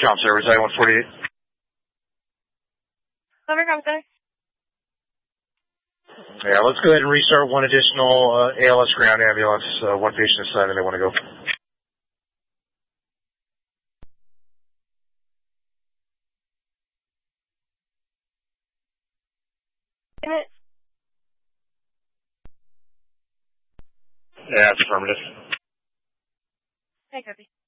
com service, I-148. Over, Comstar. Yeah, let's go ahead and restart one additional ALS ground ambulance. One patient aside, and they want to go. Yeah, it's affirmative. Hey, copy.